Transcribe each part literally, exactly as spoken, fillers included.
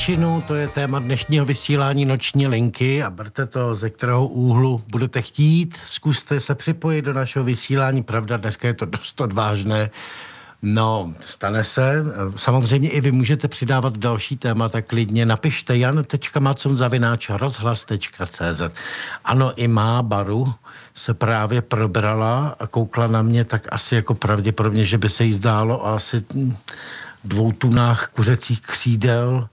příčinu, to je téma dnešního vysílání Noční linky a berte to, ze kterého úhlu budete chtít. Zkuste se připojit do našeho vysílání, pravda, dneska je to dost odvážné. No, stane se. Samozřejmě i vy můžete přidávat další témata, klidně napište jan tečka macon zavináč rozhlas tečka cé zet. Ano, i má baru se právě probrala a koukla na mě tak asi jako pravděpodobně, že by se jí zdálo asi dvou tunách kuřecích křídel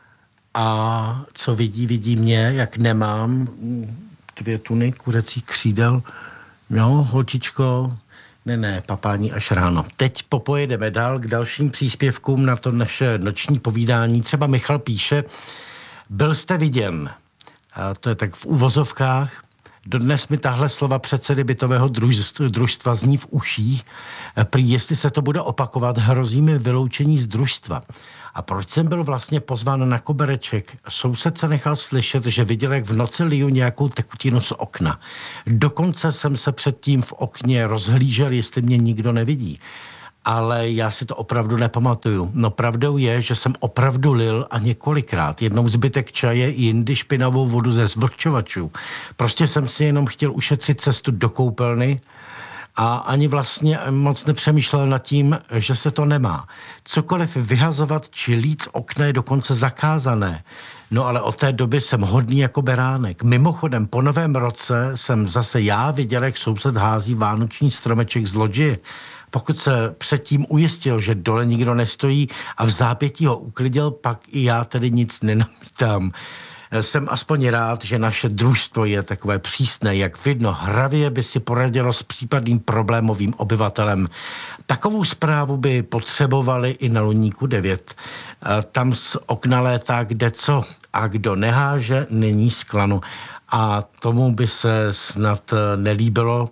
a co vidí, vidí mě, jak nemám dvě tuny kuřecích křídel. No, holčičko, ne, ne, papání až ráno. Teď popojedeme dál k dalším příspěvkům na to naše noční povídání. Třeba Michal píše, byl jste viděn, a to je tak v uvozovkách, dodnes mi tahle slova předsedy bytového družstva zní v uších. Prý, jestli se to bude opakovat, hrozí mi vyloučení z družstva. A proč jsem byl vlastně pozván na kobereček? Soused se nechal slyšet, že viděl, jak v noci liju nějakou tekutinu z okna. Dokonce jsem se předtím v okně rozhlížel, jestli mě nikdo nevidí. Ale já si to opravdu nepamatuju. No pravdou je, že jsem opravdu lil a několikrát. Jednou zbytek čaje, jindy špinavou vodu ze zvlhčovačů. Prostě jsem si jenom chtěl ušetřit cestu do koupelny a ani vlastně moc nepřemýšlel nad tím, že se to nemá. Cokoliv vyhazovat či lít z okna je dokonce zakázané. No ale od té doby jsem hodný jako beránek. Mimochodem, po novém roce jsem zase já viděl, jak soused hází vánoční stromeček z loďie. Pokud se předtím ujistil, že dole nikdo nestojí a v zápětí ho uklidil, pak i já tedy nic nenamítám. Jsem aspoň rád, že naše družstvo je takové přísné, jak vidno, hravě by si poradilo s případným problémovým obyvatelem. Takovou zprávu by potřebovali i na Luníku devět. Tam z okna létá kde co a kdo neháže, není z klanu. A tomu by se snad nelíbilo,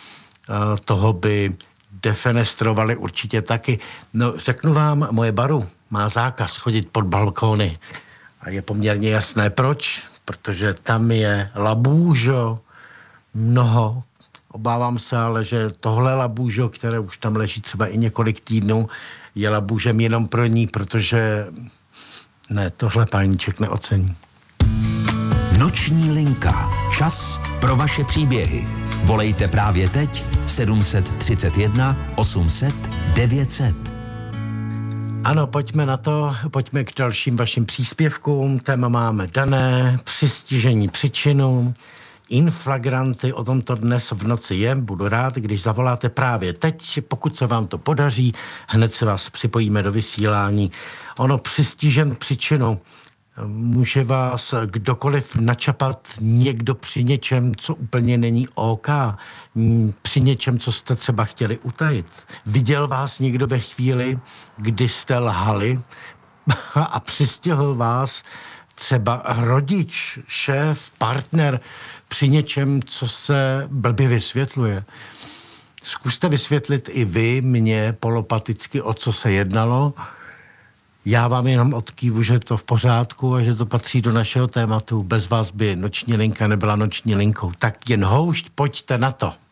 toho by defenestrovali určitě taky. No, řeknu vám, moje baru má zákaz chodit pod balkóny. A je poměrně jasné proč, protože tam je labůžo mnoho. Obávám se ale, že tohle labůžo, které už tam leží třeba i několik týdnů, je labůžem jenom pro ní, protože ne, tohle páníček neocení. Noční linka. Čas pro vaše příběhy. Volejte právě teď sedm set třicet jedna osm set devět set. Ano, pojďme na to, pojďme k dalším vašim příspěvkům. Téma máme dané, přistižení příčinu, inflagranty, o tom to dnes v noci je. Budu rád, když zavoláte právě teď, pokud se vám to podaří, hned se vás připojíme do vysílání. Ono přistižen příčinu. Může vás kdokoliv načapat někdo při něčem, co úplně není OK. Při něčem, co jste třeba chtěli utajit. Viděl vás někdo ve chvíli, kdy jste lhali a přistihl vás třeba rodič, šéf, partner při něčem, co se blbě vysvětluje. Zkuste vysvětlit i vy mě polopaticky, o co se jednalo. Já vám jenom odkývu, že to v pořádku a že to patří do našeho tématu. Bez vás by noční linka nebyla noční linkou. Tak jen houšť, pojďte na to.